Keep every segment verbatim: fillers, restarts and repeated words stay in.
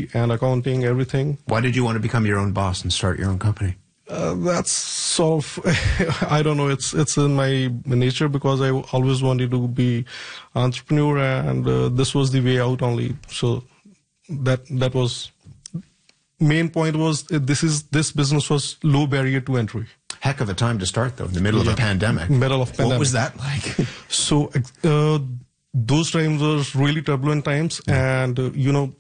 treasury and accounting, everything. Why did you want to become your own boss and start your own company? Uh, that's sort of, I don't know, it's it's in my nature because I always wanted to be entrepreneur, and uh, this was the way out only. So that that was, main point was uh, this is this business was low barrier to entry. Heck of a time to start, though, in the middle Yeah. of a pandemic. Middle of pandemic. What was that like? So uh, those times were really turbulent times, and uh, you know,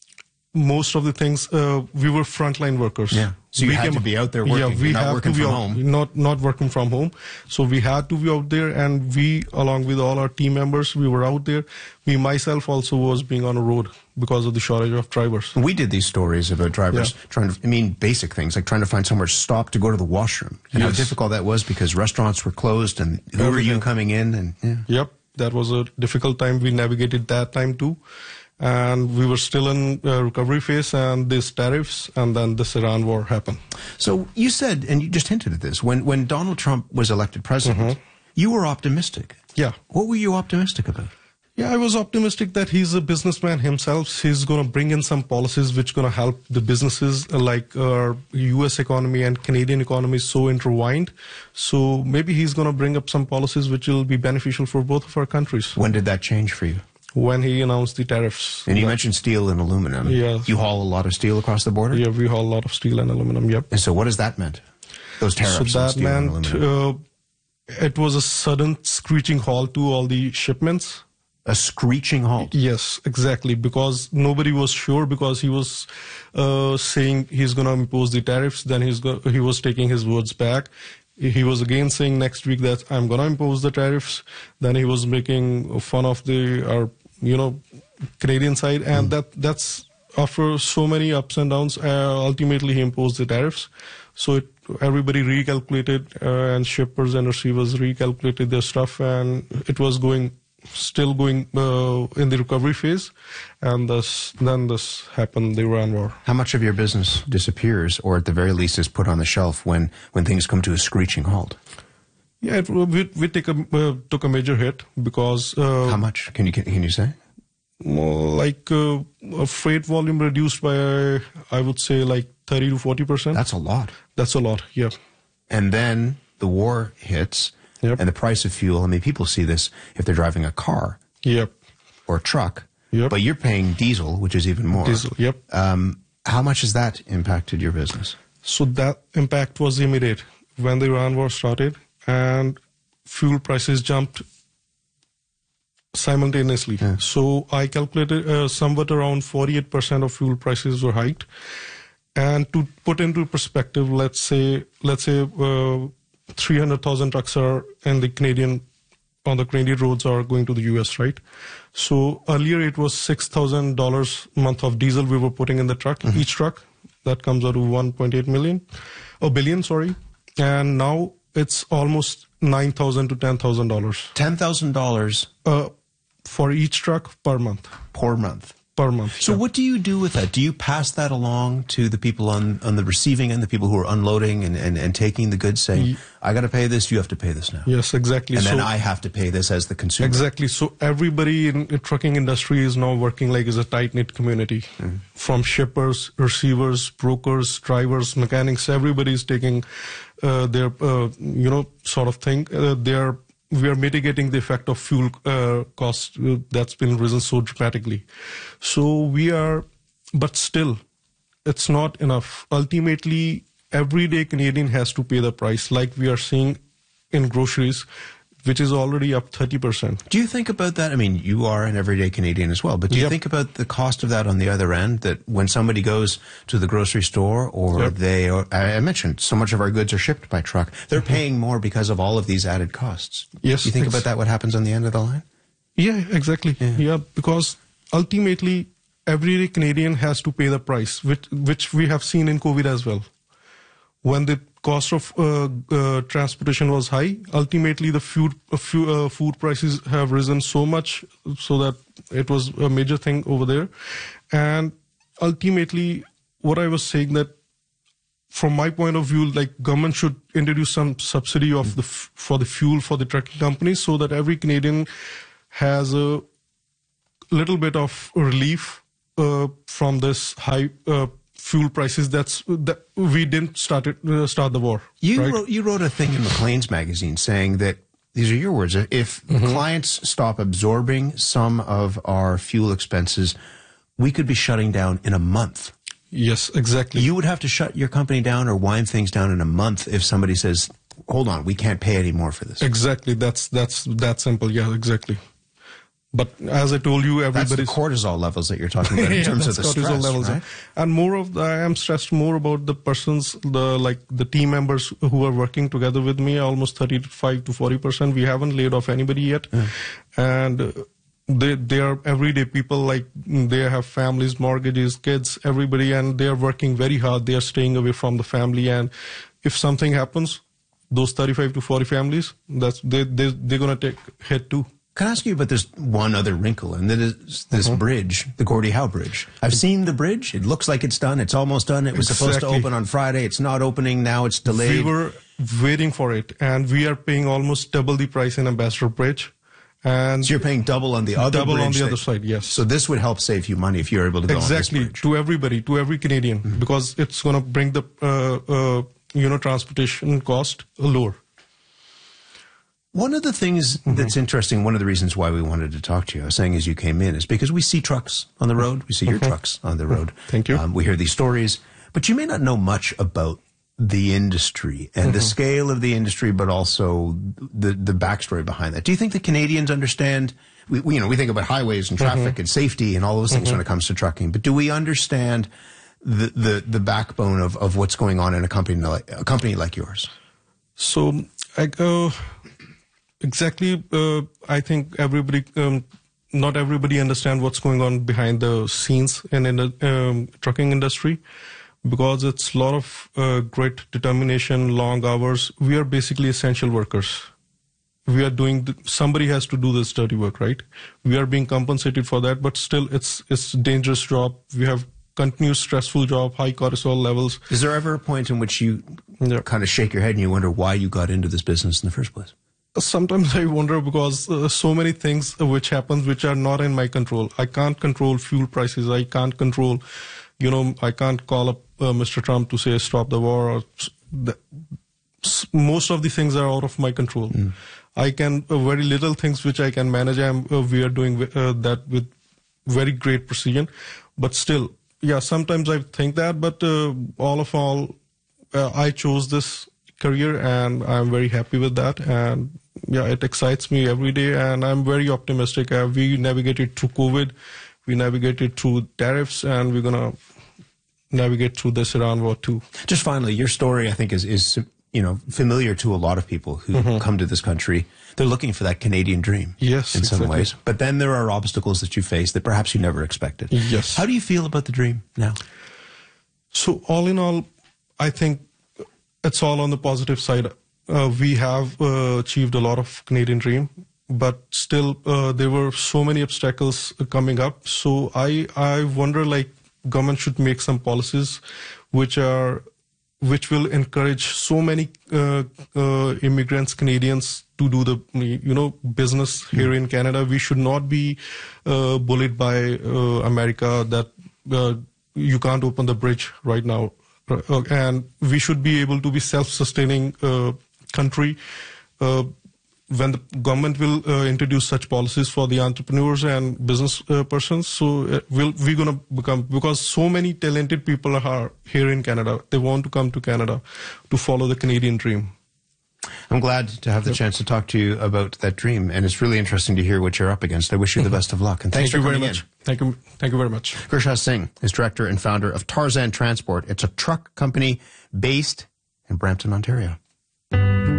most of the things uh, we were frontline workers. Yeah. So you we had came, to be out there working. Yeah, we You're not had working to be from out, home. Not not working from home. So we had to be out there, and we, along with all our team members, we were out there. Me myself also was being on the road because of the shortage of drivers. We did these stories about drivers Yeah. trying to, I mean, basic things like trying to find somewhere to stop to go to the washroom, and how Yes. difficult that was because restaurants were closed, and who were you Everything. coming in? And yeah. Yep, that was a difficult time. We navigated that time too. And we were still in uh, recovery phase, and these tariffs, and then this Iran war happened. So you said, and you just hinted at this, when when Donald Trump was elected president, you were optimistic. Yeah. What were you optimistic about? Yeah, I was optimistic that he's a businessman himself. He's going to bring in some policies which going to help the businesses, uh, like our U S economy and Canadian economy is so intertwined. So maybe he's going to bring up some policies which will be beneficial for both of our countries. When did that change for you? When he announced the tariffs. And you mentioned steel and aluminum. Yes. You haul a lot of steel across the border? Yeah, we haul a lot of steel and aluminum, yep. And so what has that meant? Those tariffs So on that steel and meant aluminum. uh, it was a sudden screeching halt to all the shipments. A screeching halt. Yes, exactly, because nobody was sure, because he was uh, saying he's going to impose the tariffs, then he's go- he was taking his words back. He was again saying next week that I'm going to impose the tariffs. Then he was making fun of the our you know Canadian side, and mm. that that's after so many ups and downs. Uh, ultimately, he imposed the tariffs. So it, everybody recalculated, uh, and shippers and receivers recalculated their stuff, and it was going. Still going uh, in the recovery phase, and this, then this happened, the Iran war. How much of your business disappears, or at the very least is put on the shelf when, when things come to a screeching halt? Yeah, it, we, we take a, uh, took a major hit because... Uh, How much? Can you, can, can you say? Like uh, a freight volume reduced by, uh, I would say, like thirty to forty percent. That's a lot. That's a lot, yeah. And then the war hits. Yep. And the price of fuel, I mean, people see this if they're driving a car Yep. or a truck, Yep. but you're paying diesel, which is even more. Diesel, yep. Um, how much has that impacted your business? So that impact was immediate when the Iran war started, and fuel prices jumped simultaneously. Yeah. So I calculated uh, somewhat around forty-eight percent of fuel prices were hiked. And to put into perspective, let's say, let's say, uh, three hundred thousand trucks are in the Canadian, on the Canadian roads are going to the U S, right? So earlier it was six thousand dollars a month of diesel we were putting in the truck, mm-hmm. each truck. That comes out to one point eight million, a billion, sorry. And now it's almost nine thousand to ten thousand dollars. ten thousand dollars uh, for each truck per month. Per month. Per month. So yeah. what do you do with that? Do you pass that along to the people on, on the receiving end, the people who are unloading and, and, and taking the goods, saying, Ye- I got to pay this, you have to pay this now? Yes, exactly. And so, then I have to pay this as the consumer? Exactly. So everybody in the trucking industry is now working like as a tight-knit community. Mm-hmm. From shippers, receivers, brokers, drivers, mechanics, everybody is taking uh, their, uh, you know, sort of thing. Uh, they are We are mitigating the effect of fuel uh, cost uh, that's been risen so dramatically. So we are, but still, it's not enough. Ultimately, everyday Canadian has to pay the price, like we are seeing in groceries, which is already up thirty percent. Do you think about that? I mean, you are an everyday Canadian as well, but do you yep. think about the cost of that on the other end, that when somebody goes to the grocery store or yep. they, or, I mentioned so much of our goods are shipped by truck, they're mm-hmm. paying more because of all of these added costs. Yes. Do you think about that, what happens on the end of the line? Yeah, exactly. Yeah, yeah because ultimately, everyday Canadian has to pay the price, which, which we have seen in COVID as well. When the cost of uh, uh, transportation was high, ultimately the food uh, food, uh, food prices have risen so much so that it was a major thing over there. And ultimately, what I was saying that from my point of view, like government should introduce some subsidy of the f- for the fuel for the trucking companies so that every Canadian has a little bit of relief uh, from this high uh, fuel prices. That's that we didn't start it, uh, start the war. You right? wrote, you wrote a thing in Maclean's magazine saying that, these are your words, if mm-hmm. clients stop absorbing some of our fuel expenses, we could be shutting down in a month. Yes, exactly. You would have to shut your company down or wind things down in a month if somebody says, hold on, we can't pay any more for this. Exactly. That's that's that simple. Yeah, exactly. But as I told you, everybody's... That's the cortisol levels that you're talking about in yeah, terms of the cortisol stress, levels. right? And more of the, I am stressed more about the persons, the like the team members who are working together with me, almost thirty-five to forty percent. We haven't laid off anybody yet. Mm. And uh, they, they are everyday people, like they have families, mortgages, kids, everybody, and they are working very hard. They are staying away from the family. And if something happens, those thirty-five to forty families, that's they, they, they're going to take hit too. Can I ask you about this one other wrinkle, and that is this uh-huh. bridge, the Gordie Howe Bridge? I've seen the bridge. It looks like it's done. It's almost done. It was exactly. supposed to open on Friday. It's not opening. Now it's delayed. We were waiting for it, and we are paying almost double the price in Ambassador Bridge. And so you're paying double on the other double bridge on the that, other side, yes. So this would help save you money if you're able to go exactly, on this bridge. to everybody, to every Canadian, mm-hmm. because it's going to bring the uh, uh, you know transportation cost lower. One of the things mm-hmm. that's interesting, one of the reasons why we wanted to talk to you, I was saying as you came in, is because we see trucks on the road. We see your mm-hmm. trucks on the road. Thank you. Um, we hear these stories, but you may not know much about the industry and mm-hmm. the scale of the industry, but also the the backstory behind that. Do you think the Canadians understand? We, we you know we think about highways and traffic mm-hmm. and safety and all those things mm-hmm. when it comes to trucking, but do we understand the the, the backbone of, of what's going on in a company like a company like yours? So I go. Uh, Exactly. Uh, I think everybody, um, not everybody understand what's going on behind the scenes in, in the um, trucking industry, because it's a lot of uh, great determination, long hours. We are basically essential workers. We are doing, the, somebody has to do this dirty work, right? We are being compensated for that, but still it's, it's a dangerous job. We have continuous stressful job, high cortisol levels. Is there ever a point in which you yeah. kind of shake your head and you wonder why you got into this business in the first place? Sometimes I wonder, because uh, so many things which happens which are not in my control. I can't control fuel prices. I can't control, you know, I can't call up uh, Mister Trump to say stop the war. Or the, most of the things are out of my control. Mm. I can uh, very little things which I can manage. I'm, uh, we are doing uh, that with very great precision, but still, yeah. Sometimes I think that, but uh, all of all, uh, I chose this career and I'm very happy with that, and yeah, it excites me every day, and I'm very optimistic. Uh, we navigated through COVID, we navigated through tariffs, and we're gonna navigate through this Iran war too. Just finally, your story I think is is you know familiar to a lot of people who mm-hmm. come to this country. They're looking for that Canadian dream, yes, in some exactly. ways. But then there are obstacles that you face that perhaps you never expected. Yes. How do you feel about the dream now? So all in all, I think it's all on the positive side. Uh, we have uh, achieved a lot of Canadian dream, but still uh, there were so many obstacles coming up. So I I wonder, like, government should make some policies which are which will encourage so many uh, uh, immigrants, Canadians, to do the you know business here in Canada. We should not be uh, bullied by uh, America that uh, you can't open the bridge right now. Uh, and we should be able to be self-sustaining uh, country uh, when the government will uh, introduce such policies for the entrepreneurs and business uh, persons. So uh, we'll, we're going to become, because so many talented people are here in Canada. They want to come to Canada to follow the Canadian dream. I'm glad to have the yep. chance to talk to you about that dream, and it's really interesting to hear what you're up against. I wish you the best of luck, and thanks Thank for you coming very much. in. Thank you. Thank you very much. Gurshaz Singh is director and founder of Tarzan Transport. It's a truck company based in Brampton, Ontario.